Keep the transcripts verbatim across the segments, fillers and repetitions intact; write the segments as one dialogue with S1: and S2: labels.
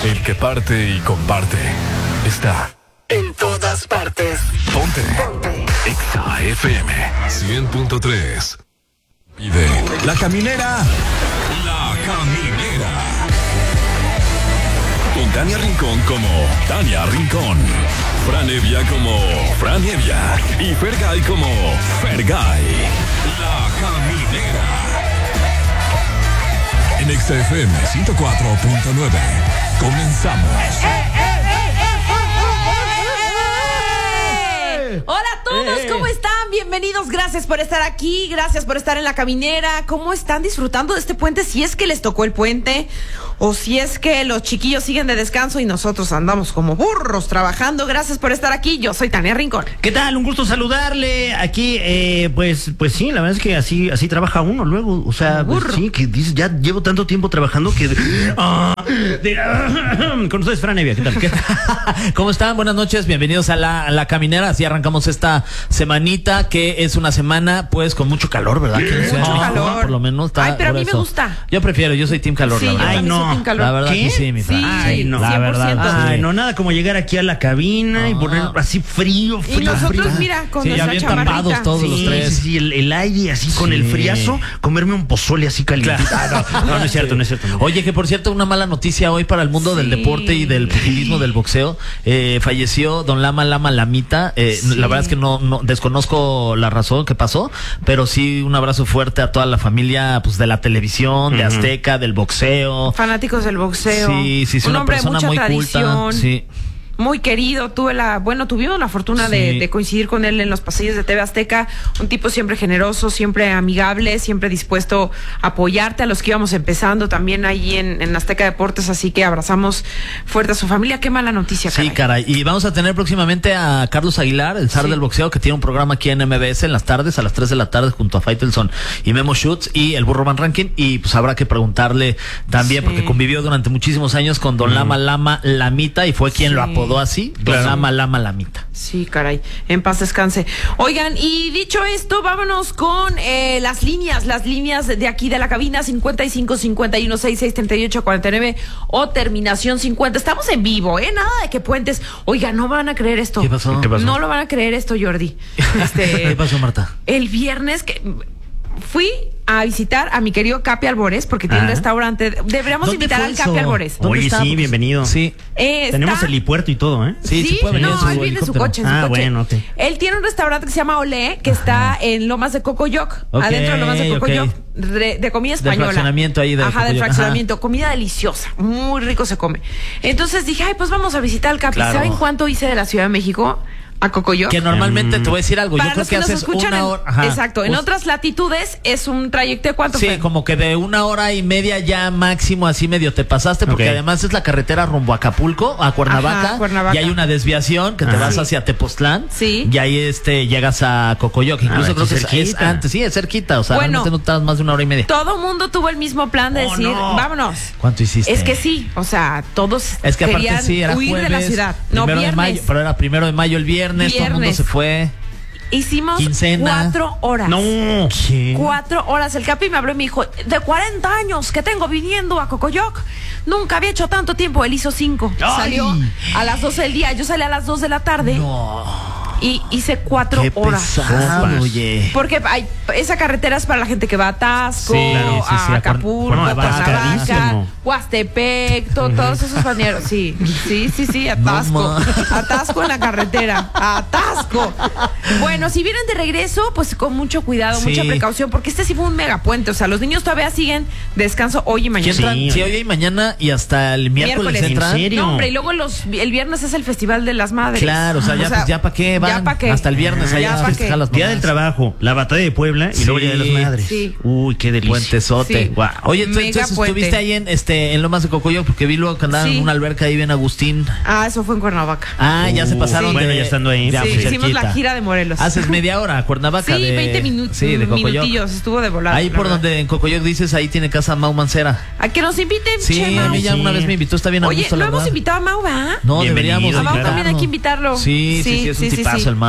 S1: El que parte y comparte está en todas partes. Ponte. Ponte. Exa F M cien punto tres. Pide La Caminera. La Caminera. Con Tania Rincón como Tania Rincón. Fran Evia como Fran Evia. Y Fergay como Fergay. La Caminera. En Exa F M ciento cuatro punto nueve. Comenzamos.
S2: ¡Eh, eh, eh, eh, eh! Hola a todos,
S3: Eh.
S2: ¿cómo están? Bienvenidos, gracias por estar aquí, gracias por estar en La Caminera. ¿Cómo están disfrutando de este puente? Si es que les tocó el puente o si es que los chiquillos siguen de descanso y nosotros andamos como burros trabajando. Gracias por estar aquí, yo soy Tania Rincón.
S3: ¿Qué tal? Un gusto saludarle. Aquí, eh, pues, pues sí, la verdad es que así, así trabaja uno luego. O sea, pues, sí, que dices, ya llevo tanto tiempo trabajando que. Ah, de, ah, con ustedes, Fran Evia, ¿qué tal? ¿Qué tal?
S4: ¿Cómo están? Buenas noches, bienvenidos a la, a la Caminera. Así arrancamos esta semanita, que es una semana, pues, con mucho calor, ¿verdad? Que
S2: Mucho
S4: sea,
S2: calor.
S4: Por lo menos está.
S2: Ay, pero a
S4: por
S2: mí me
S4: eso.
S2: gusta.
S4: Yo prefiero, yo soy team calor,
S2: Sí,
S4: la
S2: yo
S4: verdad.
S3: Ay,
S2: también
S3: no.
S2: soy team calor.
S4: La verdad
S3: ¿Qué?
S4: que sí, mi Fran.
S2: Sí,
S3: Ay, no.
S4: La
S2: cien por
S4: verdad,
S2: ciento.
S3: Ay,
S4: sí.
S3: no, nada como llegar aquí a la cabina y
S4: Ah.
S3: poner así frío, frío.
S2: Y nosotros,
S3: frío.
S2: mira, con
S4: Sí, ya
S2: nuestra
S4: bien
S2: chamarrita.
S4: tapados todos
S3: Sí,
S4: los tres.
S3: sí, sí, el, el aire así con
S4: Sí.
S3: el friazo, comerme un pozole así caliente.
S4: Claro.
S3: Ah, no, no, no es cierto, no es cierto. No.
S4: Oye, que por cierto, una mala noticia hoy para el mundo
S2: Sí.
S4: del deporte y del pugilismo, del boxeo. Eh, falleció don Lama Lama Lamita. Eh,
S2: Sí.
S4: La verdad es que no, no desconozco la razón que pasó, pero sí un abrazo fuerte a toda la familia, pues, de la televisión, de
S3: Ujú.
S4: Azteca, del boxeo.
S2: Fanáticos del boxeo.
S4: Sí, sí, sí,
S2: Un
S4: una
S2: hombre de
S4: persona
S2: mucha
S4: muy
S2: tradición.
S4: culta. Sí.
S2: Muy querido, tuve la, bueno, tuvimos la fortuna de,
S4: Sí.
S2: de coincidir con él en los pasillos de T V Azteca, un tipo siempre generoso, siempre amigable, siempre dispuesto a apoyarte a los que íbamos empezando también ahí en, en Azteca Deportes, así que abrazamos fuerte a su familia. Qué mala noticia,
S4: Sí,
S2: caray.
S4: caray. Y vamos a tener próximamente a Carlos Aguilar, el zar
S2: Sí.
S4: del boxeo, que tiene un programa aquí en M B S en las tardes, a las tres de la tarde, junto a Faitelson y Memo Schutz y el Burro Van Rankin. Y pues habrá que preguntarle también,
S2: Sí.
S4: porque convivió durante muchísimos años con don Lama Lama Lamita y fue quien
S2: Sí.
S4: lo apodó así, don
S3: Claro.
S4: Lama Lama Lamita.
S2: Sí, caray, en paz descanse. Oigan, y dicho esto, vámonos con eh, las líneas, las líneas de aquí de la cabina, cincuenta y cinco, cincuenta y uno, sesenta y seis, treinta y ocho, cuarenta y nueve o terminación cincuenta. Estamos en vivo, ¿eh? Nada de que puentes. Oiga, no van a creer esto.
S4: ¿Qué pasó?
S3: ¿Qué pasó?
S2: No lo van a creer esto, Jordi. Este,
S4: ¿Qué pasó, Marta?
S2: El viernes que fui a visitar a mi querido Capi Albores, porque tiene un
S3: Ah.
S2: restaurante. Deberíamos
S4: ¿Dónde
S2: invitar
S4: fue
S2: al
S4: eso?
S2: Capi Albores.
S4: ¿Dónde
S3: Oye,
S4: está?
S3: sí, bienvenido.
S4: Sí.
S2: Eh,
S3: Tenemos
S2: está-
S3: helipuerto y todo, ¿eh?
S4: Sí, sí puede venir en
S2: no,
S4: su
S2: él viene en su
S4: helicóptero.
S2: coche, en su
S3: Ah,
S2: coche.
S3: bueno, ok.
S2: Él tiene un restaurante que se llama Olé, que está en Lomas de Cocoyoc,
S4: Ok,
S2: adentro de Lomas de Cocoyoc,
S4: ok.
S2: de, de comida
S4: Del
S2: española.
S4: fraccionamiento ahí de
S2: Ajá, del
S4: Cocoyoc,
S2: fraccionamiento, comida deliciosa, muy rico se come. Entonces dije, ay, pues vamos a visitar al Capi.
S4: Claro.
S2: ¿Saben cuánto hice de la Ciudad de México a Cocoyoc?
S4: Que normalmente te voy a decir algo.
S2: Para
S4: Yo creo
S2: los
S4: que
S2: que nos
S4: haces
S2: escuchan
S4: una
S2: en-
S4: hora. Ajá.
S2: exacto, en
S4: Pues-
S2: otras latitudes es un trayecto de cuánto
S4: Sí,
S2: fue.
S4: como que de una hora y media ya máximo, así medio te pasaste, porque
S3: Ok.
S4: además es la carretera rumbo a Acapulco, a Cuernavaca,
S2: Ajá, Cuernavaca.
S4: y hay una desviación que te
S3: Ajá.
S4: vas hacia Tepoztlán,
S2: Sí.
S4: y ahí este llegas a Cocoyoc, incluso
S3: Ah,
S4: creo que es,
S3: cerquita.
S4: es antes, sí, es cerquita, o sea,
S2: Bueno.
S4: realmente no tardas más de una hora y media.
S2: Todo mundo tuvo el mismo plan de
S3: Oh,
S2: decir,
S3: no.
S2: vámonos.
S4: ¿Cuánto hiciste?
S2: Es que sí, o sea, todos
S4: Es que aparte
S2: querían
S4: sí, era
S2: huir
S4: jueves,
S2: de la ciudad. No,
S4: primero de
S2: viernes.
S4: mayo, pero era primero de mayo el viernes, todo el mundo
S2: Viernes.
S4: se fue.
S2: Hicimos
S4: Quincena.
S2: cuatro horas.
S3: No.
S4: ¿Qué?
S2: Cuatro horas. El Capi me habló y me dijo, de cuarenta años que tengo viniendo a Cocoyoc, nunca había hecho tanto tiempo. Él hizo cinco.
S3: ¡Ay!
S2: Salió a las doce del día. Yo salí a las dos de la tarde
S4: No,
S2: y hice cuatro
S4: qué
S2: horas.
S4: pesado,
S3: Sopas.
S4: oye.
S2: Porque hay, esa carretera es para la gente que va a Tasco,
S4: Sí, claro, sí, sí,
S2: a
S4: a
S2: Acapulco,
S3: Cuern-
S2: a
S3: bueno,
S2: Cuernavaca,
S3: atascadísimo.
S2: Huastepec, to- todos esos balnearios. Sí, sí, sí, sí, a
S4: No,
S2: Tasco.
S4: ma.
S2: A Tasco en la carretera. A Tasco. Bueno, si vienen de regreso, pues con mucho cuidado,
S4: Sí.
S2: mucha precaución, porque este sí fue un megapuente. O sea, los niños todavía siguen descanso hoy y mañana.
S4: ¿Quién entran?
S3: Sí.
S4: Sí, hoy y mañana y hasta el miércoles,
S2: Miércoles.
S4: entran.
S3: ¿En serio?
S2: No, hombre, y luego los, el viernes es el Festival de las Madres.
S4: Claro, o sea, ya, pues, ya para qué van.
S2: Ya pa' qué.
S4: Hasta el viernes
S2: Ya
S4: allá
S2: pa'
S4: a festejar
S2: qué.
S4: las
S3: Día
S4: mamás.
S3: del trabajo, la batalla de Puebla y
S4: Sí.
S3: luego Día de las Madres.
S2: Sí.
S3: Uy, qué delicia.
S4: Puentesote.
S2: Sí.
S4: Guau. Oye, tú,
S2: Mega
S4: entonces
S2: puente.
S4: estuviste ahí en este en Lomas de Cocoyoc, porque vi luego que andaban
S2: Sí.
S4: en una alberca ahí bien Agustín.
S2: Ah, eso fue en Cuernavaca.
S4: Ah, ya se
S3: Uh,
S4: pasaron
S2: sí.
S4: de.
S3: Bueno, ya estando ahí.
S4: Ya,
S2: Sí,
S4: pues,
S2: hicimos la
S4: cerquita.
S2: gira de Morelos.
S4: Haces media hora a Cuernavaca.
S2: Sí,
S4: de,
S2: veinte minutos.
S4: Sí, de Cocoyoc.
S2: Minutillos, estuvo de volada.
S4: Ahí
S2: la
S4: por
S2: verdad.
S4: donde en Cocoyoc dices, ahí tiene casa Mau Mancera.
S2: A que nos inviten,
S4: Sí,
S2: che,
S4: a
S2: Mau.
S4: mí ya
S3: Sí.
S4: una vez me invitó, está bien a
S2: Oye,
S4: gusto,
S2: no
S4: la
S2: hemos
S4: verdad.
S2: invitado a Mau, ¿verdad?
S4: No,
S3: Bienvenido,
S4: deberíamos.
S2: A Mau
S3: claro.
S2: también hay que invitarlo.
S4: Sí, sí, sí, es un tipazo el Mau.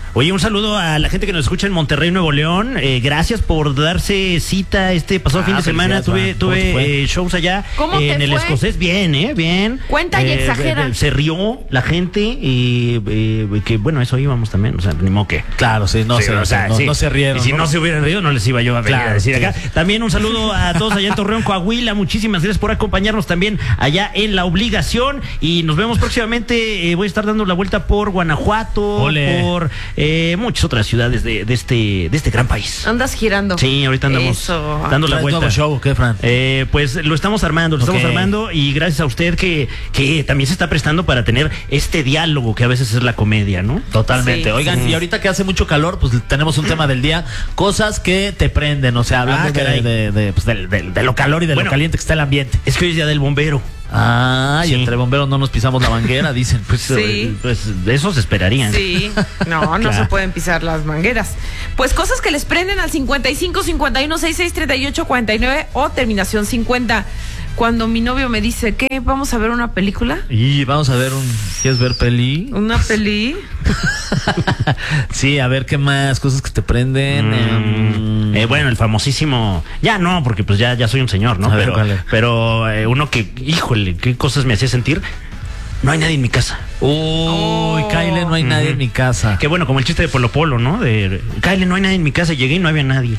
S3: Oye, un saludo a la gente que nos escucha en Monterrey, Nuevo León. Eh, gracias por darse cita este pasado ah, fin de semana. Tuve, tuve eh, shows allá
S2: ¿Cómo
S3: eh, en
S2: te
S3: el
S2: fue?
S3: Escocés. Bien, ¿eh? Bien.
S2: Cuenta y
S3: eh,
S2: exagera.
S3: Eh, se rió la gente y eh, que, bueno, eso íbamos también. O sea, ni modo que.
S4: Claro, sí, no,
S3: sí,
S4: se,
S3: o sea,
S4: no,
S3: sí.
S4: no se rieron.
S3: Y si no, no se hubieran reído, no les iba yo a venir
S4: claro,
S3: a decir
S4: sí.
S3: acá. También un saludo a todos allá en Torreón, Coahuila. Muchísimas gracias por acompañarnos también allá en La Obligación. Y nos vemos próximamente. Eh, voy a estar dando la vuelta por Guanajuato,
S4: Ole.
S3: por eh, muchas otras ciudades de, de este de este gran país.
S2: Andas girando.
S3: Sí, ahorita andamos
S2: Eso.
S3: dando la
S4: ¿Traes
S3: vuelta.
S4: nuevo show, ¿qué, Fran?
S3: Eh, pues lo estamos armando, lo
S4: Okay.
S3: estamos armando y gracias a usted que, que también se está prestando para tener este diálogo que a veces es la comedia, ¿no?
S4: Totalmente.
S2: Sí.
S4: Oigan,
S3: Sí.
S4: y ahorita que hace mucho calor, pues tenemos un tema del día, cosas que te prenden, o sea, hablando
S3: Ah,
S4: de,
S3: caray.
S4: de, de, pues, del- del- de lo calor y de
S3: Bueno.
S4: lo caliente que está el ambiente.
S3: Es que hoy es día del bombero.
S4: Ah, y
S3: Sí.
S4: entre bomberos no nos pisamos la manguera, dicen.
S3: Pues,
S2: Sí.
S3: eh, pues de eso se esperarían.
S2: Sí, no, no
S3: Claro.
S2: se pueden pisar las mangueras. Pues cosas que les prenden al cincuenta y cinco, cincuenta y uno, sesenta y seis, treinta y ocho, cuarenta y nueve o terminación cincuenta. Cuando mi novio me dice, ¿qué? ¿Vamos a ver una película?
S4: Y vamos a ver un... ¿Quieres ver peli?
S2: ¿Una peli?
S4: Sí, a ver qué más, cosas que te prenden.
S3: Mm,
S4: em,
S3: eh, bueno, el famosísimo. Ya no, porque pues ya, ya soy un señor, ¿no?
S4: A ver,
S3: pero
S4: ¿cuál es?
S3: pero eh, uno que, híjole, qué cosas me hacía sentir. No hay nadie en mi casa.
S4: Uy,
S2: Oh.
S4: Kyle, no hay nadie en mi casa.
S3: Qué bueno, como el chiste de Polo Polo, ¿no? De Kyle, no hay nadie en mi casa. Llegué y no había nadie.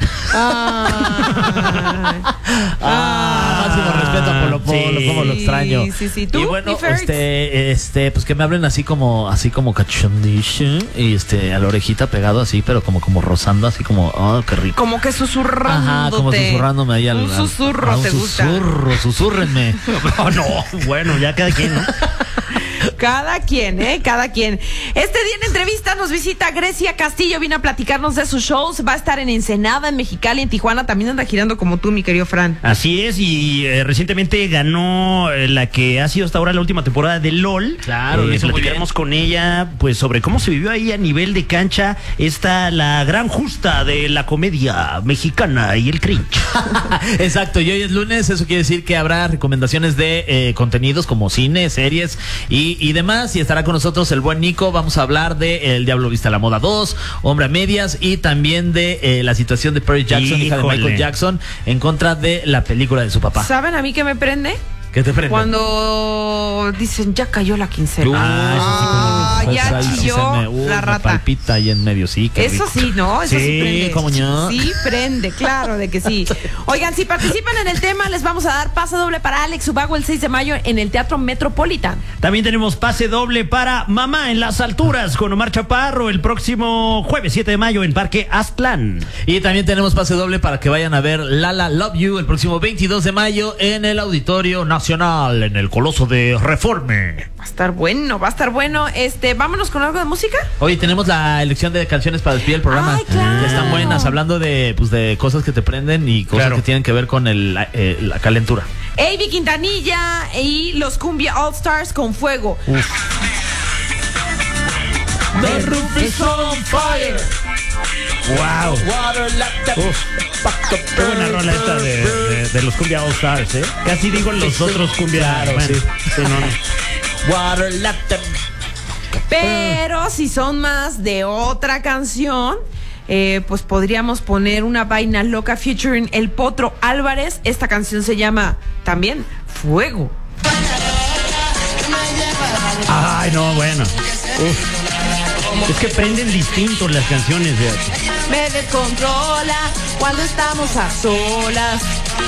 S2: Ay.
S4: Ah, máximo respeto a Polo Polo,
S3: sí.
S4: cómo lo extraño.
S2: Sí, sí, sí. ¿Tú,
S4: Y bueno,
S2: mi Fertz?
S4: este, este, pues que me hablen así como, así como cachondillo y este, a la orejita pegado así, pero como, como rozando, así como, oh, qué rico.
S2: Como que susurrándote.
S4: Ajá, como susurrándome ahí al.
S2: Un
S4: al-
S2: susurro
S4: a un
S2: te gusta.
S4: Susurro, susúrrenme.
S3: Oh, no. Bueno, ya cada quien, ¿no?
S2: Cada quien, ¿eh? Cada quien. Este día en entrevista nos visita Grecia Castillo. Viene a platicarnos de sus shows. Va a estar en Ensenada, en Mexicali, en Tijuana. También anda girando como tú, mi querido Fran.
S3: Así es, y eh, recientemente ganó eh, la que ha sido hasta ahora la última temporada de LOL.
S4: Claro, lo
S3: eh,
S4: hizo muy
S3: platicaremos con ella, pues, sobre cómo se vivió ahí a nivel de cancha esta la gran justa de la comedia mexicana y el cringe.
S4: Exacto, y hoy es lunes, eso quiere decir que habrá recomendaciones de eh, contenidos como cine, series y, y demás, y estará con nosotros el buen Nico. Vamos a hablar de El Diablo Viste a la Moda dos, Hombre a Medias, y también de eh, la situación de Perry Jackson, hija de
S3: Híjole.
S4: Michael Jackson, en contra de la película de su papá.
S2: ¿Saben a mí qué me prende?
S4: ¿Qué te prende?
S2: Cuando dicen, ya cayó la quincena.
S4: Uh,
S2: Ah,
S4: pues
S2: ya
S4: ahí sí
S2: chilló
S4: se me- uh,
S2: la
S4: me
S2: rata.
S4: palpita ahí en medio, sí. qué
S2: Eso
S4: rico.
S2: sí, ¿no? Eso sí,
S3: Sí,
S2: prende.
S4: cómo no.
S2: Sí, prende, claro de que sí. Oigan, si participan en el tema, les vamos a dar pase doble para Alex Ubago el seis de mayo en el Teatro Metropolitan.
S3: También tenemos pase doble para Mamá en las Alturas con Omar Chaparro el próximo jueves siete de mayo en Parque Aztlán.
S4: Y también tenemos pase doble para que vayan a ver Lala Love You el próximo veintidós de mayo en el Auditorio Nacional, en el Coloso de Reforme.
S2: Va a estar bueno, va a estar bueno. Este, vámonos con algo de música.
S4: Hoy tenemos la elección de canciones para despedir el programa.
S2: Ay, claro.
S4: Están buenas, hablando de, pues, de cosas que te prenden y cosas
S3: Claro.
S4: que tienen que ver con el, eh, la calentura.
S2: Avi Quintanilla y los Cumbia All Stars con Fuego.
S4: The roof is on fire.
S3: ¡Wow!
S4: Water like
S3: Qué buena rola esta de, de- de los Cumbia All Stars, ¿eh? Casi digo los otros Cumbia.
S4: Claro,
S3: bueno,
S4: sí.
S3: sí, no, no.
S4: Water like the-
S2: Pero si son más de otra canción, eh, pues podríamos poner una vaina loca featuring El Potro Álvarez. Esta canción se llama también Fuego.
S3: Ay, no, bueno. Uf. Es que prenden distinto las canciones de
S2: Me descontrola cuando estamos a solas.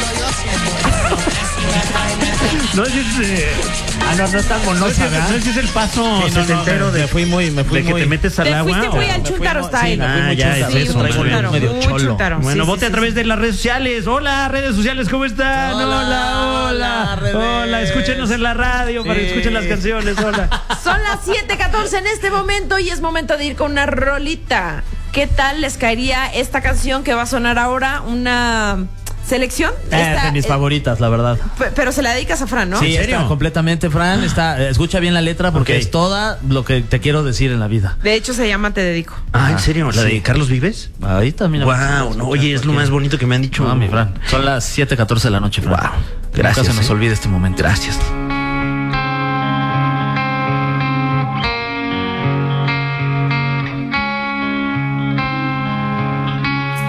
S3: No es ese,
S4: Ah, no, no es tan
S3: no es
S4: monosa,
S3: ese,
S4: ¿verdad?
S3: no es ese el paso
S4: Sí, no, no,
S3: setentero
S4: me-
S3: de,
S4: me fui muy, me fui
S3: de que
S4: muy-
S3: te metes al
S2: Te
S3: agua.
S2: fuiste muy
S3: o-
S2: al chuntaro
S4: Sí, me
S2: style.
S4: fui
S3: Ah,
S4: muy
S3: ya,
S4: chuntaro.
S3: es eso,
S2: muy
S3: traigo
S2: chuntaro,
S4: medio
S2: muy
S4: cholo.
S2: chuntaro.
S3: Bueno,
S2: Sí,
S3: vote
S2: sí,
S3: a
S2: sí,
S3: través
S2: sí.
S3: de las redes sociales. Hola, redes sociales, ¿cómo están?
S4: Hola,
S3: Hola, hola.
S4: hola, redes.
S3: Hola, escúchenos en la radio para que
S4: Sí.
S3: escuchen las canciones. Hola.
S2: Son las siete catorce en este momento y es momento de ir con una rolita. ¿Qué tal les caería esta canción que va a sonar ahora? Una selección.
S4: Eh,
S2: Esta,
S4: de mis
S2: eh,
S4: favoritas, la verdad.
S2: pe- pero se la dedicas a Fran, ¿no?
S4: Sí,
S3: ¿En serio?
S4: está completamente, Fran. Está, eh, escucha bien la letra porque
S3: Ok.
S4: es toda lo que te quiero decir en la vida.
S2: De hecho, se llama Te Dedico.
S3: Ah, ¿en serio? ¿La de Carlos Vives?
S4: Ahí también.
S3: Wow, no, oye, es lo más bonito que me han dicho.
S4: No, mi Fran. Son las siete catorce de la noche, Fran.
S3: Wow.
S4: Que
S3: Gracias,
S4: nunca se nos
S3: eh.
S4: olvide este momento.
S3: Gracias.